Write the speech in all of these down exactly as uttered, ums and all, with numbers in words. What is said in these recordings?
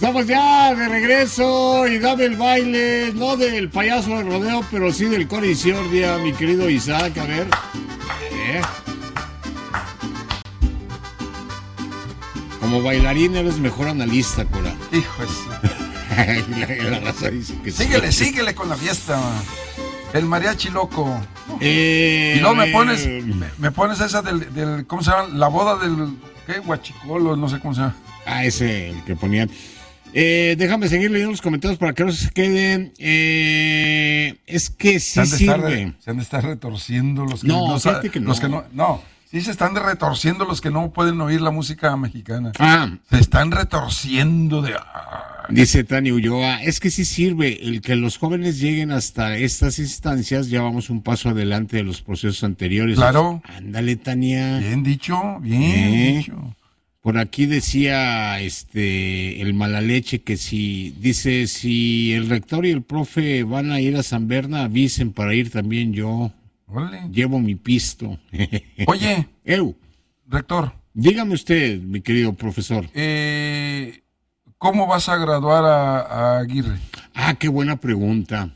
Estamos ya de regreso y dame el baile, no del payaso del rodeo, pero sí del Cora Isiordia, mi querido Isaac, a ver. ¿Eh? Como bailarín eres mejor analista, Cora. Hijo de... la, la raza dice que síguele, sí. síguele con la fiesta. El mariachi loco. Eh, y luego me pones, me, me pones esa del, del, ¿cómo se llama? La boda del, ¿qué? Huachicolo, no sé cómo se llama. Ah, ese, el que ponían. Eh, déjame seguir leyendo los comentarios para que no se queden. Eh, es que sí se sirve. Estar, se han de estar retorciendo los que no, no, fíjate que no. Los que no, no, sí se están de retorciendo los que no pueden oír la música mexicana. Ah. Se están retorciendo de... Dice Tani Ulloa, es que sí sirve el que los jóvenes lleguen hasta estas instancias, ya vamos un paso adelante de los procesos anteriores. Claro. Ándale, Tania. Bien dicho, bien ¿Eh? dicho. Por aquí decía este el Malaleche que si, dice, si el rector y el profe van a ir a San Berna, avisen para ir también yo. Órale. Llevo mi pisto. Oye, Eu. rector. Dígame usted, mi querido profesor. Eh... ¿Cómo vas a graduar a, a Aguirre? Ah, qué buena pregunta.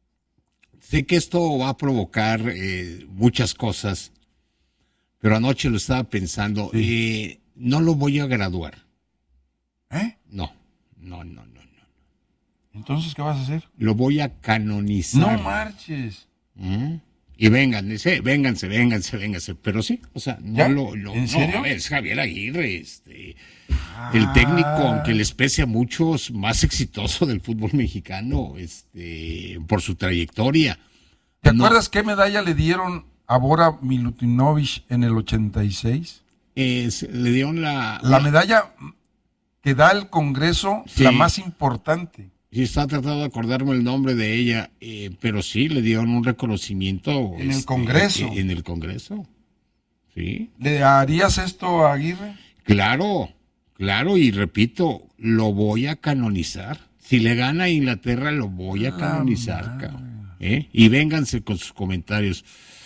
Sé que esto va a provocar eh, muchas cosas, pero anoche lo estaba pensando. Sí. Eh, no lo voy a graduar. ¿Eh? No, no, no, no, no. ¿Entonces qué vas a hacer? Lo voy a canonizar. No marches. ¿Mm? Y vengan, sí, vénganse, vénganse, vénganse. Pero sí, o sea, no ¿Ya? lo... lo ¿En serio? No, es Javier Aguirre, este... El técnico, aunque les pese a muchos, más exitoso del fútbol mexicano, este, por su trayectoria. ¿Te no, acuerdas qué medalla le dieron a Bora Milutinovic en el ochenta y seis? Eh, le dieron la... La medalla que da el Congreso, sí, la más importante. Sí, estaba tratando de acordarme el nombre de ella, eh, pero sí, le dieron un reconocimiento. En este, el Congreso. En, en el Congreso, sí. ¿Le harías esto a Aguirre? Claro. Claro, y repito, lo voy a canonizar. Si le gana a Inglaterra, lo voy a canonizar, cabrón. ¿Eh? Y vénganse con sus comentarios.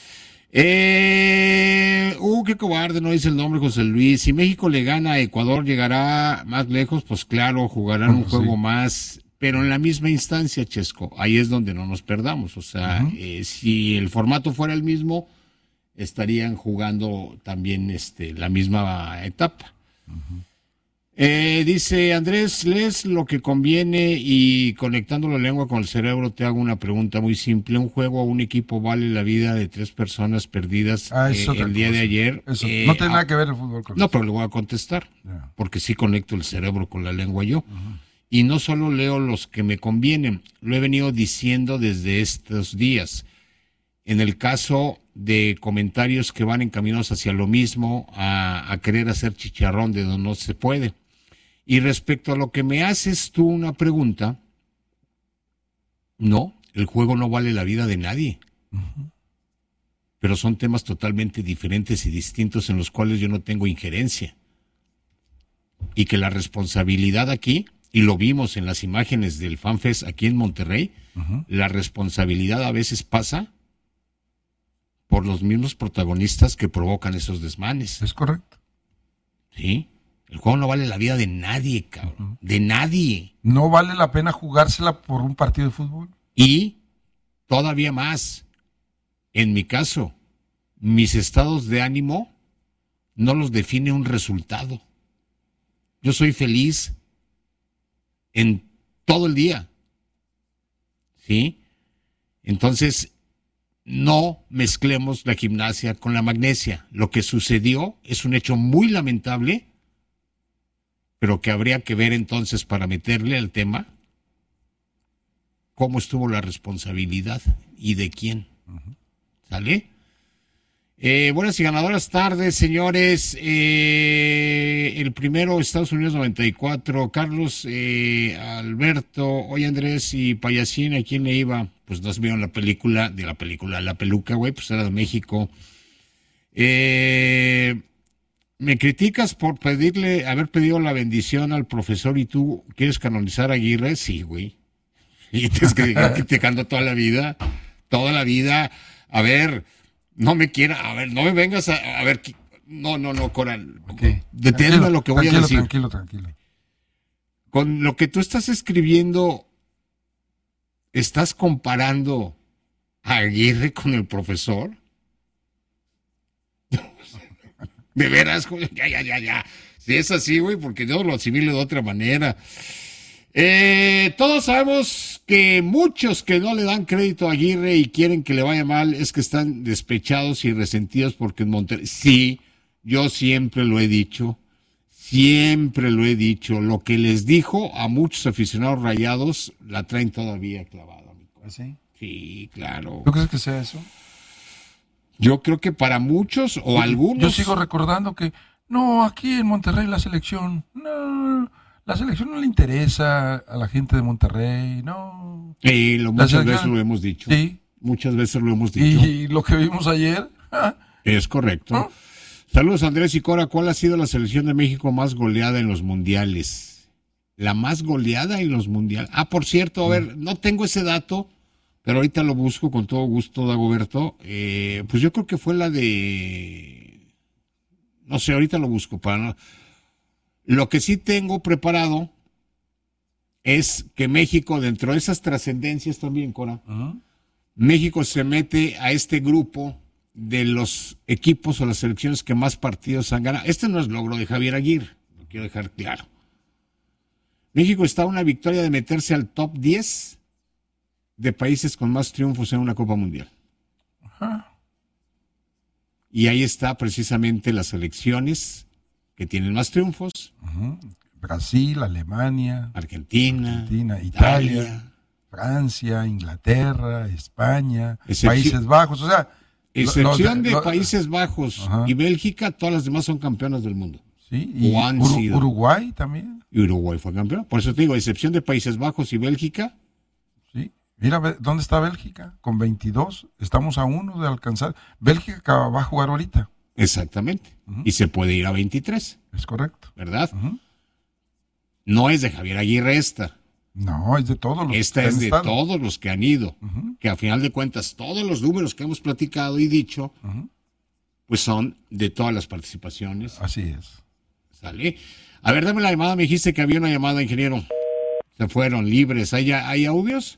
Eh, uh, qué cobarde, no dice el nombre José Luis. Si México le gana a Ecuador, ¿llegará más lejos? Pues claro, jugarán un juego sí. más, pero en la misma instancia, Chesco. Ahí es donde no nos perdamos. O sea, uh-huh. eh, si el formato fuera el mismo, estarían jugando también este, la misma etapa. Uh-huh. Eh, dice Andrés, lees lo que conviene y conectando la lengua con el cerebro te hago una pregunta muy simple. ¿Un juego o un equipo vale la vida de tres personas perdidas ah, eh, el día cosa. de ayer? Eso. Eh, no tiene nada que ver el fútbol con No, eso. pero le voy a contestar, yeah. porque sí conecto el cerebro con la lengua yo. Uh-huh. Y no solo leo los que me convienen, lo he venido diciendo desde estos días. En el caso de comentarios que van encaminados hacia lo mismo, a, a querer hacer chicharrón de donde no se puede. Y respecto a lo que me haces tú una pregunta, no, el juego no vale la vida de nadie. Uh-huh. Pero son temas totalmente diferentes y distintos en los cuales yo no tengo injerencia. Y que la responsabilidad aquí, y lo vimos en las imágenes del FanFest aquí en Monterrey, uh-huh. la responsabilidad a veces pasa por los mismos protagonistas que provocan esos desmanes. Es correcto. Sí. El juego no vale la vida de nadie, cabrón. Uh-huh. De nadie. ¿No vale la pena jugársela por un partido de fútbol? Y todavía más, en mi caso, mis estados de ánimo no los define un resultado. Yo soy feliz en todo el día. ¿Sí? Entonces, no mezclemos la gimnasia con la magnesia. Lo que sucedió es un hecho muy lamentable, pero que habría que ver entonces para meterle al tema cómo estuvo la responsabilidad y de quién. Uh-huh. ¿Sale? Eh, buenas y ganadoras tardes, señores. Eh, el primero, Estados Unidos noventa y cuatro. Carlos eh, Alberto, oye Andrés y Payasín, ¿a quién le iba? Pues no se vieron la película, de la película La Peluca, güey, pues era de México. Eh... ¿Me criticas por pedirle, haber pedido la bendición al profesor y tú quieres canonizar a Aguirre? Sí, güey. Y te estoy criticando toda la vida, toda la vida. A ver, no me quiera, a ver, no me vengas a, a ver, no, no, no, Coral. Okay. Deténme lo que voy tranquilo, a decir. Tranquilo, tranquilo. con lo que tú estás escribiendo, ¿estás comparando a Aguirre con el profesor? De veras, ya, ya, ya, ya. Si es así, güey, porque yo lo asimilo de otra manera. Eh, todos sabemos que muchos que no le dan crédito a Aguirre y quieren que le vaya mal es que están despechados y resentidos porque en Monterrey... Sí, yo siempre lo he dicho, siempre lo he dicho. Lo que les dijo a muchos aficionados rayados la traen todavía clavada. ¿Sí? Sí, claro. ¿Tú crees que sea eso? Yo creo que para muchos o algunos... Yo sigo recordando que, no, aquí en Monterrey la selección, no, la selección no le interesa a la gente de Monterrey, no. Sí, lo, muchas veces lo hemos dicho. Sí. Muchas veces lo hemos dicho. Y lo que vimos ayer... Es correcto. ¿No? Saludos, Andrés y Cora. ¿Cuál ha sido la selección de México más goleada en los mundiales? La más goleada en los mundiales. Ah, por cierto, a ver, no tengo ese dato, pero ahorita lo busco con todo gusto, Dagoberto. Eh, pues yo creo que fue la de... No sé, ahorita lo busco. Para no... Lo que sí tengo preparado es que México, dentro de esas trascendencias también, Cora, uh-huh. México se mete a este grupo de los equipos o las selecciones que más partidos han ganado. Este no es logro de Javier Aguirre, lo quiero dejar claro. México está a una victoria de meterse al top diez de países con más triunfos en una Copa Mundial. Ajá. Y ahí está precisamente las selecciones que tienen más triunfos. Uh-huh. Brasil, Alemania, Argentina, Argentina Italia, Italia, Francia, Inglaterra, España, Excepción, Países Bajos, o sea... Excepción los, de los, Países Bajos ajá. y Bélgica, todas las demás son campeonas del mundo. Sí, y Ur- Uruguay también. Y Uruguay fue campeón. Por eso te digo, excepción de Países Bajos y Bélgica. Sí, mira, ¿dónde está Bélgica? Con veintidós, estamos a uno de alcanzar. Bélgica va a jugar ahorita. Exactamente. Uh-huh. Y se puede ir a veintitrés. Es correcto. ¿Verdad? Uh-huh. No es de Javier Aguirre esta. No, es de todos los Esta que es han de estado. todos los que han ido. Uh-huh. Que a final de cuentas, todos los números que hemos platicado y dicho, uh-huh. pues son de todas las participaciones. Así es. ¿Sale? A ver, dame la llamada. Me dijiste que había una llamada, ingeniero. Se fueron libres. ¿Hay, hay audios?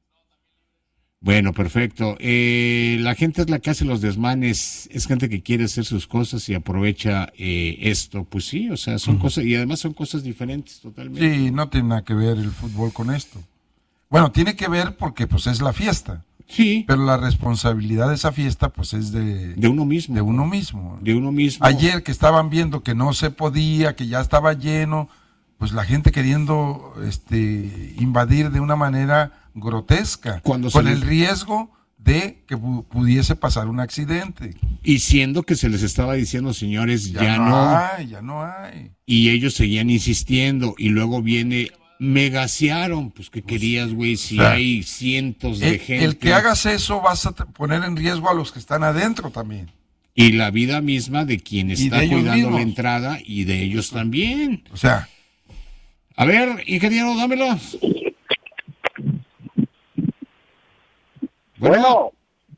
Bueno, perfecto. Eh, la gente es la que hace los desmanes. Es gente que quiere hacer sus cosas y aprovecha eh, esto. Pues sí, o sea, son uh-huh. cosas, y además son cosas diferentes totalmente. Sí, no tiene nada que ver el fútbol con esto. Bueno, tiene que ver porque pues es la fiesta. Sí. Pero la responsabilidad de esa fiesta pues es de... De uno mismo. De uno mismo. De uno mismo. Ayer que estaban viendo que no se podía, que ya estaba lleno, pues la gente queriendo este invadir de una manera grotesca, Cuando con les... el riesgo de que pu- pudiese pasar un accidente. Y siendo que se les estaba diciendo, señores, ya, ya no, no hay, ya no hay. Y ellos seguían insistiendo, y luego viene... Me gasearon, pues ¿qué querías, güey? Si o sea, hay cientos de el, gente. El que hagas eso vas a poner en riesgo a los que están adentro también. Y la vida misma de quien está de cuidando mismos. la entrada y de ellos también. O sea. A ver, ingeniero, dámelos. Bueno.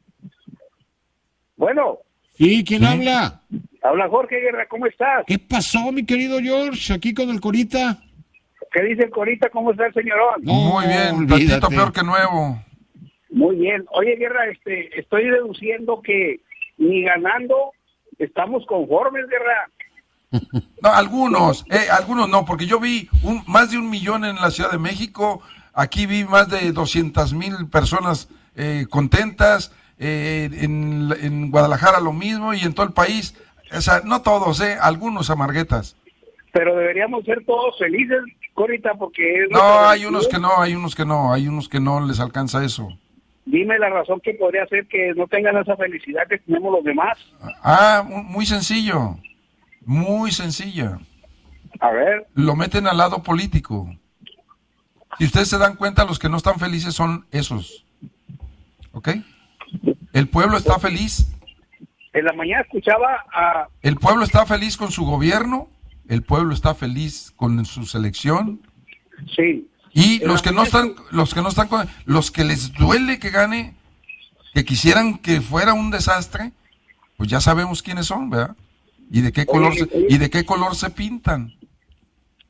Bueno. Sí, ¿quién ¿Sí? habla? Habla Jorge Guerra, ¿cómo estás? ¿Qué pasó, mi querido George? Aquí con el Corita. ¿Qué dice el Corita? ¿Cómo está el señorón? No, muy bien, un ratito peor que nuevo. Muy bien. Oye, Guerra, este, estoy deduciendo que ni ganando estamos conformes, Guerra. No, algunos, eh, algunos no, porque yo vi un, más de un millón en la Ciudad de México, aquí vi más de doscientas mil personas eh, contentas, eh, en, en Guadalajara lo mismo y en todo el país, o sea, no todos, eh, algunos amarguetas. Pero deberíamos ser todos felices, Corita, porque... Es no, hay unos que no, hay unos que no, hay unos que no les alcanza eso. Dime la razón que podría ser que no tengan esa felicidad que tenemos los demás. Ah, muy sencillo, muy sencilla. A ver. Lo meten al lado político. Si ustedes se dan cuenta, los que no están felices son esos. ¿Ok? El pueblo está feliz. En la mañana escuchaba a... El pueblo está feliz con su gobierno. El pueblo está feliz con su selección. Sí. Y los que no están, los que no están con, los que les duele que gane, que quisieran que fuera un desastre, pues ya sabemos quiénes son, ¿verdad? Y de qué color oye, se, oye. y de qué color se pintan.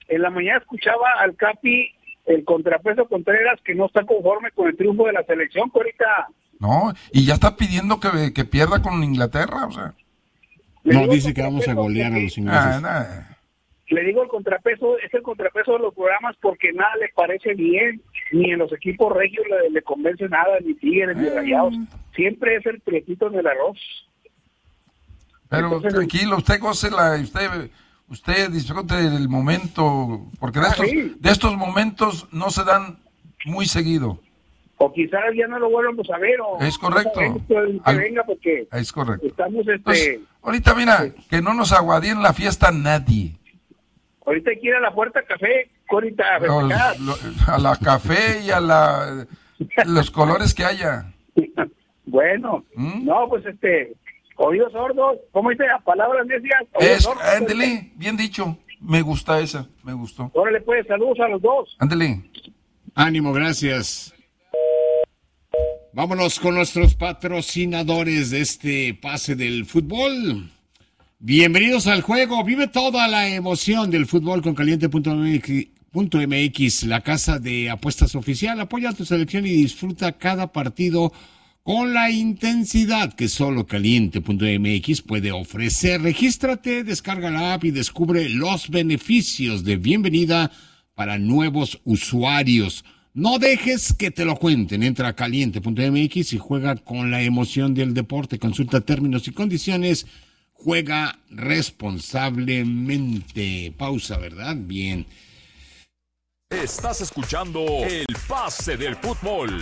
en la mañana escuchaba al Capi, el contrapeso Contreras, que no está conforme con el triunfo de la selección, Corita. No, y ya está pidiendo que, que pierda con Inglaterra, o sea. No, dice que vamos a golear a los ingleses. Ah, nah. Le digo el contrapeso, es el contrapeso de los programas porque nada le parece bien, ni en los equipos regios le, le convence nada, ni Tigres, ni Rayados. Siempre es el prietito en el arroz. Pero Entonces, tranquilo, usted gócela, usted, usted disfrute del momento, porque de Ah, estos, sí. de estos momentos no se dan muy seguido. O quizás ya no lo vuelvamos a ver. O Es correcto. no sabemos que, que Al- venga porque Es correcto. estamos, este, Entonces, ahorita mira, que no nos aguadien la fiesta nadie. ahorita hay que ir a la Puerta Café, Corita, a Los- festejar. lo- a la café y a la los colores que haya. Bueno, ¿Mm? no, pues este, oídos sordos, ¿cómo dice? A palabras necias, oídos Es, sordos. ándele, bien dicho. Me gusta esa, me gustó. Órale pues, saludos a los dos. Ándele. Ánimo, gracias. Vámonos con nuestros patrocinadores de este pase del fútbol. Bienvenidos al juego. Vive toda la emoción del fútbol con caliente punto m x, la casa de apuestas oficial. Apoya a tu selección y disfruta cada partido con la intensidad que solo caliente punto m x puede ofrecer. Regístrate, descarga la app y descubre los beneficios de bienvenida para nuevos usuarios. No dejes que te lo cuenten. Entra a caliente punto m x y juega con la emoción del deporte. Consulta términos y condiciones. Juega responsablemente. Pausa, ¿verdad? Bien. Estás escuchando el pase del fútbol.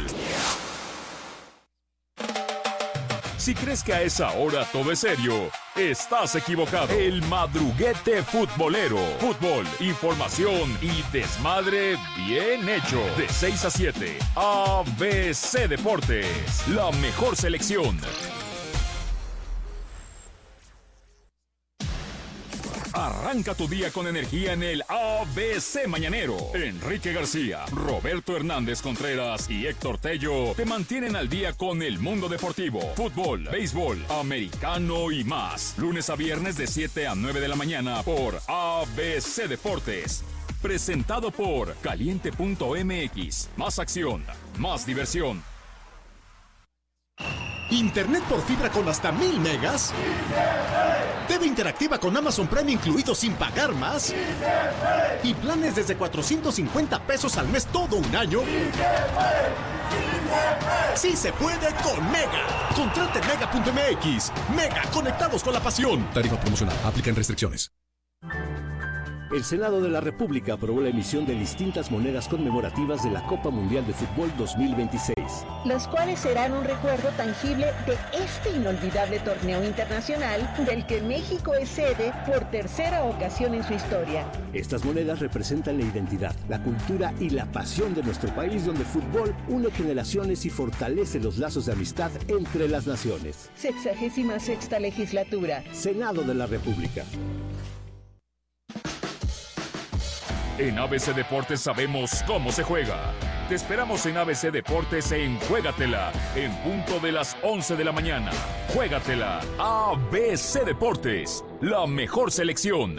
Si crees que a esa hora todo es serio, estás equivocado. El madruguete futbolero. Fútbol, información y desmadre bien hecho. De seis a siete, A B C Deportes. La mejor selección. Arranca tu día con energía en el A B C Mañanero. Enrique García, Roberto Hernández Contreras y Héctor Tello te mantienen al día con el mundo deportivo, fútbol, béisbol, americano y más. Lunes a viernes de siete a nueve de la mañana por A B C Deportes. Presentado por caliente punto m x. Más acción, más diversión. Internet por fibra con hasta mil megas. T V interactiva con Amazon Prime incluido sin pagar más. Y planes desde cuatrocientos cincuenta pesos al mes todo un año. Sí se puede con Mega. Contrate en mega punto m x. Mega, conectados con la pasión. Tarifa promocional. Aplican restricciones. El Senado de la República aprobó la emisión de distintas monedas conmemorativas de la Copa Mundial de Fútbol dos mil veintiséis. Los cuales serán un recuerdo tangible de este inolvidable torneo internacional del que México es sede por tercera ocasión en su historia. Estas monedas representan la identidad, la cultura y la pasión de nuestro país, donde el fútbol une generaciones y fortalece los lazos de amistad entre las naciones. Sexagésima sexta legislatura. Senado de la República. En A B C Deportes sabemos cómo se juega. Te esperamos en A B C Deportes en Juégatela, en punto de las once de la mañana. Juégatela, A B C Deportes, la mejor selección.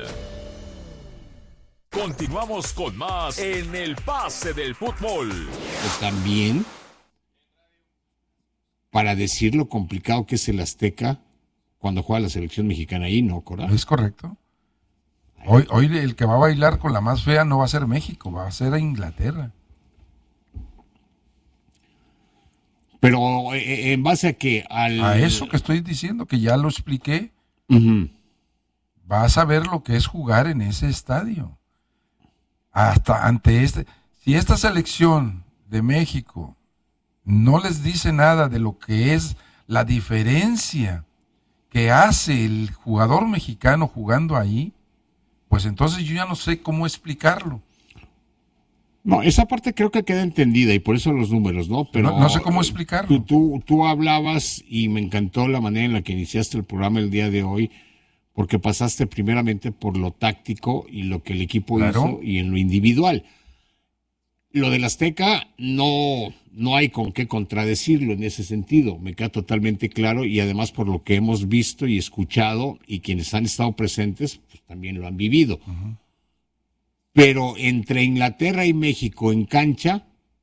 Continuamos con más en el pase del fútbol. Pues también, para decir lo complicado que es el Azteca cuando juega la selección mexicana ahí, ¿no, Cora? Es correcto. Hoy, hoy el que va a bailar con la más fea no va a ser México, va a ser a Inglaterra. Pero eh, en base a que al... A eso que estoy diciendo, que ya lo expliqué, uh-huh. vas a ver lo que es jugar en ese estadio. Hasta ante este... Si esta selección de México no les dice nada de lo que es la diferencia que hace el jugador mexicano jugando ahí, pues entonces yo ya no sé cómo explicarlo. No, esa parte creo que queda entendida y por eso los números, ¿no? Pero no, no sé cómo explicarlo. Tú, tú, tú hablabas y me encantó la manera en la que iniciaste el programa el día de hoy, porque pasaste primeramente por lo táctico y lo que el equipo Claro. hizo y en lo individual. Lo del Azteca no, no hay con qué contradecirlo en ese sentido, me queda totalmente claro y además por lo que hemos visto y escuchado y quienes han estado presentes, pues también lo han vivido. Uh-huh. pero entre Inglaterra y México en cancha,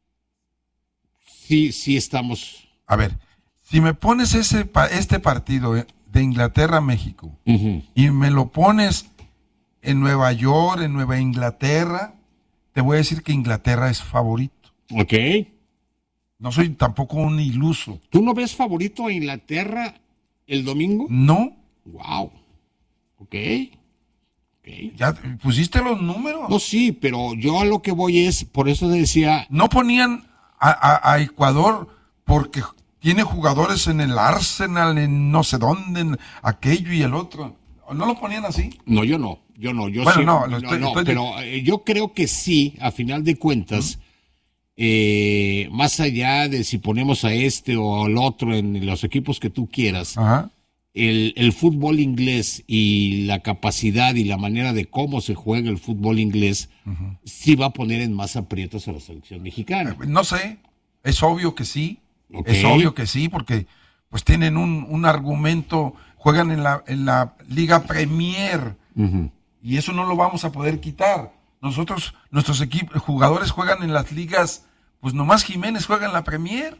sí, sí estamos. A ver, si me pones ese este partido de Inglaterra-México uh-huh. y me lo pones en Nueva York, en Nueva Inglaterra, te voy a decir que Inglaterra es favorito. Ok. No soy tampoco un iluso. ¿Tú no ves favorito a Inglaterra el domingo? No. Wow. Ok. Okay. ¿Ya pusiste los números? No, sí, pero yo a lo que voy es, por eso decía... No ponían a, a, a Ecuador porque tiene jugadores en el Arsenal, en no sé dónde, en aquello y el otro. ¿No lo ponían así? No, yo no, yo no. Yo bueno, sí, no, lo estoy, no, no estoy... pero eh, yo creo que sí, a final de cuentas, ¿Mm? eh, más allá de si ponemos a este o al otro en los equipos que tú quieras... Ajá. El, el fútbol inglés y la capacidad y la manera de cómo se juega el fútbol inglés uh-huh. sí va a poner en más aprietos a la selección mexicana. No sé, es obvio que sí, okay. es obvio que sí, porque pues tienen un, un argumento, juegan en la, en la Liga Premier uh-huh. y eso no lo vamos a poder quitar. Nosotros, nuestros equipos, jugadores juegan en las ligas, pues nomás Jiménez juega en la Premier.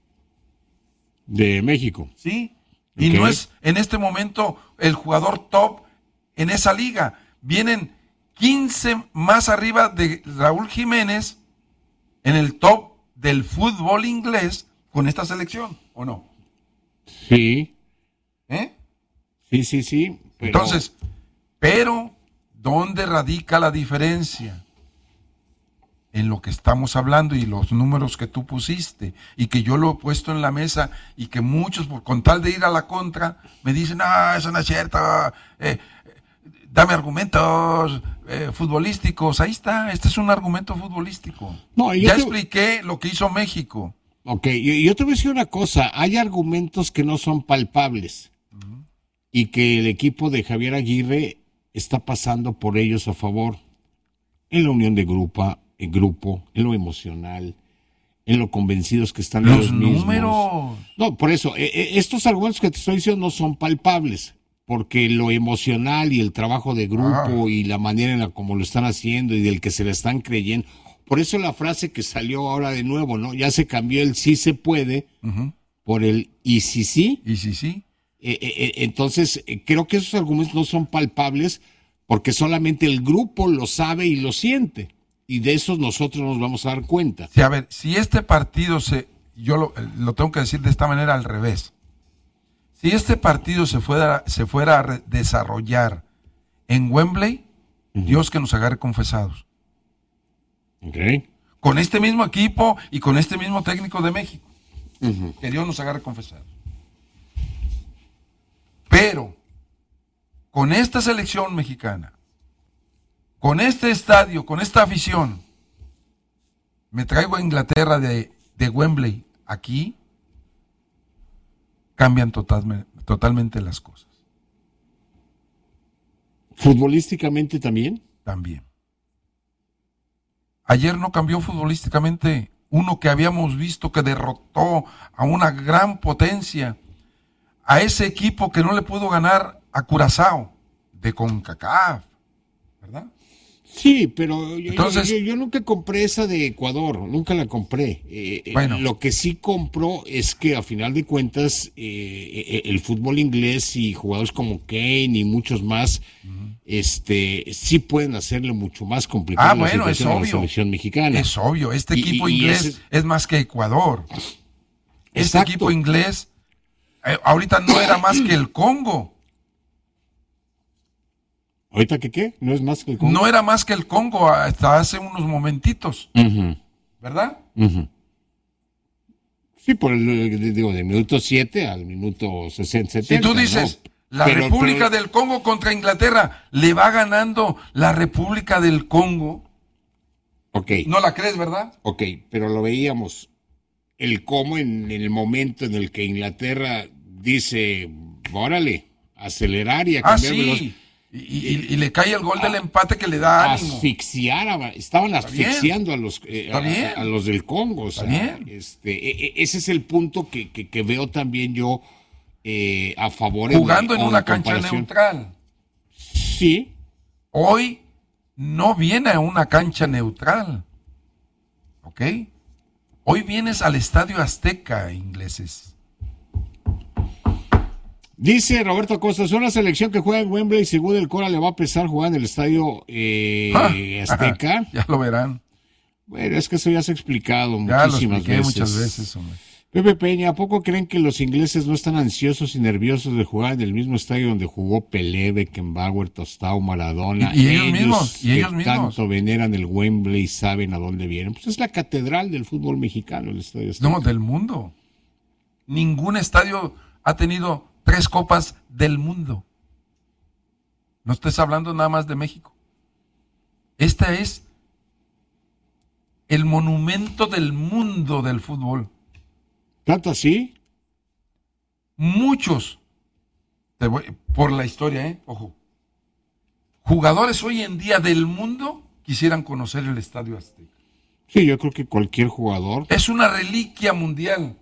De México. Sí. Y okay. no es en este momento el jugador top en esa liga. Vienen quince más arriba de Raúl Jiménez en el top del fútbol inglés con esta selección, ¿o no? Sí. ¿Eh? Sí, sí, sí. Pero... Entonces, pero, ¿dónde radica la diferencia? En lo que estamos hablando y los números que tú pusiste y que yo lo he puesto en la mesa y que muchos, por, con tal de ir a la contra, me dicen, ah, eso no es cierto, eh, dame argumentos eh, futbolísticos. Ahí está, este es un argumento futbolístico. No, ya te... expliqué lo que hizo México. Ok, yo, yo te voy a decir una cosa, hay argumentos que no son palpables uh-huh. y que el equipo de Javier Aguirre está pasando por ellos a favor en la unión de grupo, en grupo, en lo emocional, en lo convencidos que están los ellos mismos. Números. No, por eso, eh, estos argumentos que te estoy diciendo no son palpables, porque lo emocional y el trabajo de grupo ah. y la manera en la como lo están haciendo y del que se le están creyendo. Por eso la frase que salió ahora de nuevo, ¿no? Ya se cambió el sí se puede uh-huh. por el y si sí. Y si sí. Eh, eh, entonces, eh, creo que esos argumentos no son palpables porque solamente el grupo lo sabe y lo siente. Y de eso nosotros nos vamos a dar cuenta. Sí, a ver, si este partido se, yo lo, lo tengo que decir de esta manera al revés. Si este partido se fuera, se fuera a re- desarrollar en Wembley, uh-huh. Dios que nos agarre confesados. Okay. Con este mismo equipo y con este mismo técnico de México. Uh-huh. Que Dios nos agarre confesados. Pero, con esta selección mexicana, con este estadio, con esta afición, me traigo a Inglaterra de, de Wembley aquí, cambian totalmente, totalmente las cosas. ¿Futbolísticamente también? También. Ayer no cambió futbolísticamente uno que habíamos visto que derrotó a una gran potencia, a ese equipo que no le pudo ganar a Curazao de CONCACAF, ¿verdad? Sí, pero yo, Entonces, yo, yo nunca compré esa de Ecuador, nunca la compré. Eh, bueno. Lo que sí compro es que a final de cuentas eh, el fútbol inglés y jugadores como Kane y muchos más, uh-huh. este, sí pueden hacerle mucho más complicado ah, la bueno, situación es a la obvio. selección mexicana. Es obvio, este y, equipo y, inglés y ese... es más que Ecuador. Este Exacto. equipo inglés eh, ahorita no era más que el Congo. ¿Ahorita que qué? ¿No es más que el Congo? No era más que el Congo hasta hace unos momentitos. Uh-huh. ¿Verdad? Uh-huh. Sí, por el, digo, del minuto siete al minuto sesenta, setenta. Si tú dices, ¿no? la pero, República pero... del Congo contra Inglaterra, le va ganando la República del Congo. Ok. ¿No la crees, verdad? Ok, pero lo veíamos. El cómo en el momento en el que Inglaterra dice, órale, acelerar y a cambiar ah, sí. velocidad. Y, y, y le cae el gol del empate que le da ánimo. Asfixiar, estaban asfixiando a los, eh, a, a los del Congo. O sea, este, e, ese es el punto que, que, que veo también yo eh, a favor. Jugando en, en una cancha neutral. Sí. Hoy no viene a una cancha neutral. ¿Ok? Hoy vienes al Estadio Azteca, ingleses. Dice Roberto Acosta, es una selección que juega en Wembley, según el Cora le va a pesar jugar en el Estadio eh, ah, Azteca. Ajá, ya lo verán. Bueno, es que eso ya se ha explicado ya muchísimas lo veces. muchas veces, hombre. Pepe Peña, ¿a poco creen que los ingleses no están ansiosos y nerviosos de jugar en el mismo estadio donde jugó Pelé, Beckenbauer, Tostao, Maradona? Y, y ellos, ellos mismos, y ellos que mismos. tanto veneran el Wembley y saben a dónde vienen. Pues es la catedral del fútbol mexicano, el Estadio Azteca. No, del mundo. Ningún estadio ha tenido tres copas del mundo. No estés hablando nada más de México. Esta es el monumento del mundo del fútbol. ¿Tanto así? Muchos, te voy, por la historia, ¿eh? Ojo. Jugadores hoy en día del mundo quisieran conocer el Estadio Azteca. Sí, yo creo que cualquier jugador. Es una reliquia mundial.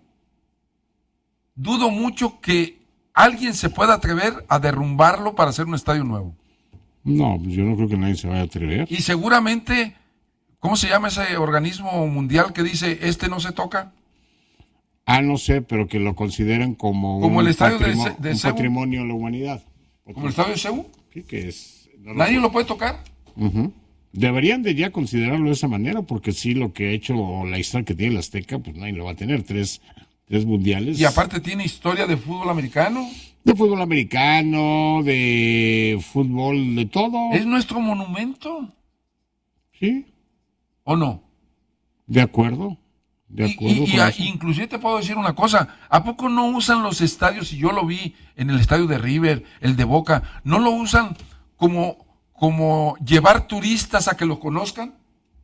Dudo mucho que alguien se pueda atrever a derrumbarlo para hacer un estadio nuevo. No, pues yo no creo que nadie se vaya a atrever. Y seguramente, ¿cómo se llama ese organismo mundial que dice, este no se toca? Ah, no sé, pero que lo consideren como, como un, el estadio patrimo- de, de un Cebu. patrimonio de la humanidad. ¿Como el estadio de Cebu? Sí, que es... no ¿Nadie sé. lo puede tocar? Uh-huh. Deberían de ya considerarlo de esa manera, porque sí, lo que ha hecho la historia que tiene el Azteca, pues nadie lo va a tener. Tres, tres mundiales. Y aparte tiene historia de fútbol americano. De fútbol americano, de fútbol, de todo. Es nuestro monumento, Sí, ¿o no? de acuerdo. De Y, acuerdo y- y con a- eso. inclusive te puedo decir una cosa, ¿a poco no usan los estadios? Y yo lo vi en el estadio de River, el de Boca, ¿no lo usan como, como llevar turistas a que lo conozcan?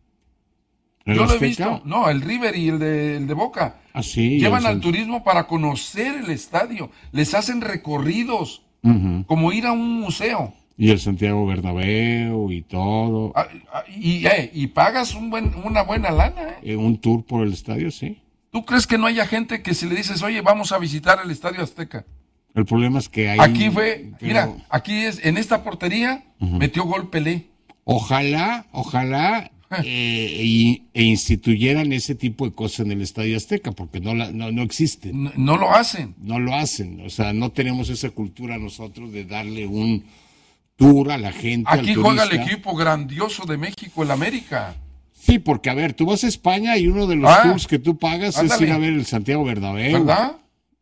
¿El Yo lo he Azteca? visto, no, el River y el de, el de Boca. Ah, sí, Llevan ya al sé. turismo para conocer el estadio, les hacen recorridos, Ujú. como ir a un museo. Y el Santiago Bernabéu y todo. Ah, ah, Y, eh, y pagas un buen, una buena lana, ¿eh? Eh, un tour por el estadio, sí. ¿Tú crees que no haya gente que si le dices, oye, vamos a visitar el Estadio Azteca? El problema es que hay... Aquí fue, pero mira, aquí es, en esta portería, metió gol Pelé. Ojalá, ojalá eh, y- e instituyeran ese tipo de cosas en el Estadio Azteca, porque no, la, no, no existen. No, no lo hacen. No lo hacen. O sea, no tenemos esa cultura nosotros de darle un tour a la gente. Aquí al juega el turista. equipo grandioso de México, el América. Sí, porque a ver, tú vas a España y uno de los Ah, tours que tú pagas ándale. es ir a ver el Santiago Bernabéu. ¿Verdad?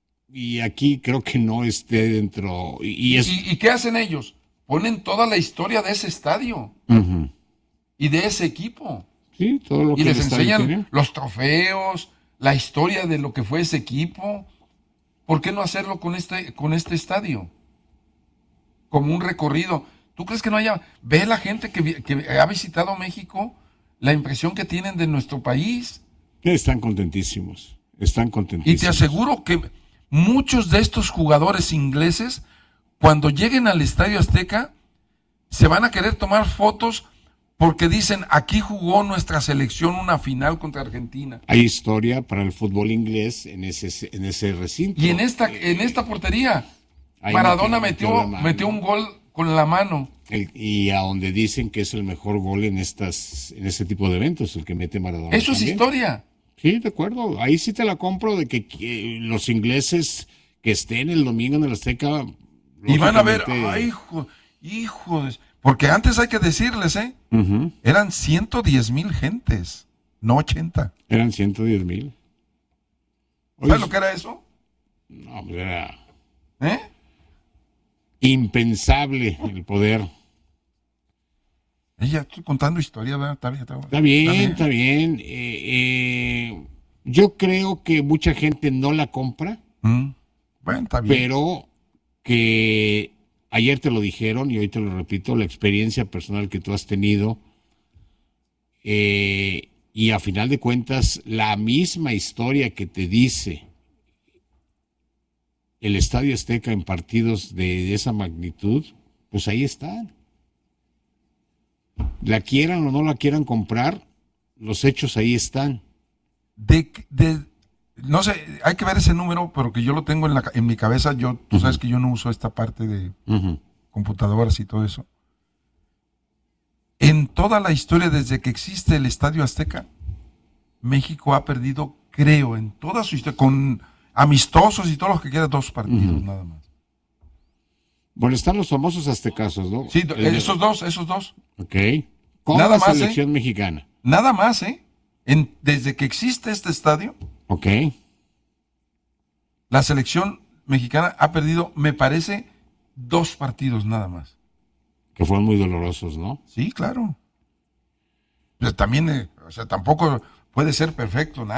Y aquí creo que no esté dentro. Y, y es. ¿Y, y qué hacen ellos? Ponen toda la historia de ese estadio Ujú. y de ese equipo. Sí, todo lo Y que les el estadio enseñan tiene. los trofeos, la historia de lo que fue ese equipo. ¿Por qué no hacerlo con este, con este estadio? Como un recorrido. ¿Tú crees que no haya... Ve la gente que, vi- que ha visitado México, la impresión que tienen de nuestro país. Están contentísimos. Están Y contentísimos. te aseguro que muchos de estos jugadores ingleses, cuando lleguen al Estadio Azteca, se van a querer tomar fotos porque dicen, aquí jugó nuestra selección una final contra Argentina. Hay historia para el fútbol inglés en ese, en ese recinto. Y en esta, Eh, en esta portería, ahí Maradona metió- metió, metió la mano. metió un gol con la mano. el- y a donde dicen que es el mejor gol en estas en este tipo de eventos, el que mete Maradona. Eso es también. historia. Sí, de acuerdo. Ahí sí te la compro de que, que los ingleses que estén el domingo en el Azteca. Y van a ver, lógicamente- ay, hijo, hijo de... Porque antes hay que decirles, ¿eh? Ujú. Eran ciento diez mil gentes, no ochenta. Eran ciento diez mil. ¿Sabes lo que era eso? No, pues era ¿Eh? impensable el poder. Ella, estoy contando historia, ¿verdad? Está bien, está bien. Está bien, está bien. Eh, eh, yo creo que mucha gente no la compra, Mm. Bueno, está bien. pero que ayer te lo dijeron y hoy te lo repito, la experiencia personal que tú has tenido eh, y a final de cuentas la misma historia que te dice el Estadio Azteca en partidos de, de esa magnitud, pues ahí están. La quieran o no la quieran comprar, los hechos ahí están. De, de- no sé, hay que ver ese número, pero que yo lo tengo en, la, ca- en mi cabeza. Yo, tú sabes que yo no uso esta parte de Ujú. computadoras y todo eso. En toda la historia, desde que existe el Estadio Azteca, México ha perdido, creo, en toda su historia, con amistosos y todos los que quieran, dos partidos, uh-huh. nada más. Bueno, están los famosos aztecazos, ¿no? Sí, el, esos dos, esos dos. Ok. Con nada la más, selección ¿eh? mexicana. Nada más, ¿eh? En, desde que existe este estadio, ok. La selección mexicana ha perdido, me parece, dos partidos nada más. Que fueron muy dolorosos, ¿no? Sí, claro. Pero también, eh, o sea, tampoco puede ser perfecto, nada.